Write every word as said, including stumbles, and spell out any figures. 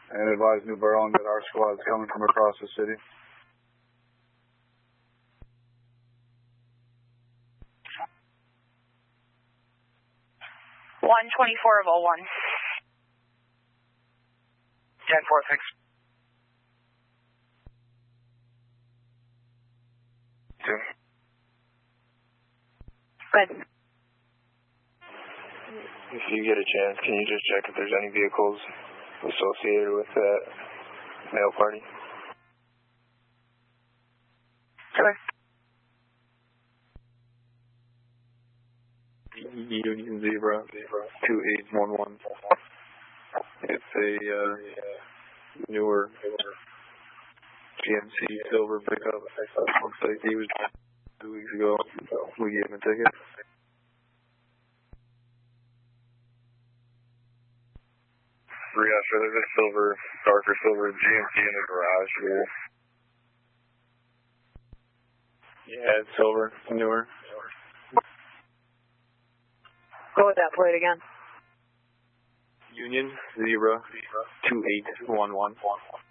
And advise New Berlin that our squad's coming from across the city. one twenty-four of oh one. ten four six. Two. Good. If you get a chance, can you just check if there's any vehicles associated with that mail party? Sure. Union Zebra, two eight one one. It's a uh, newer G M C silver pickup. Looks like he was two weeks ago. We gave him a ticket. Yeah, sure. There's a silver, darker silver G M C in the garage here. Yeah, it's silver, newer. Go with that plate again. Union Zebra, two eight one one.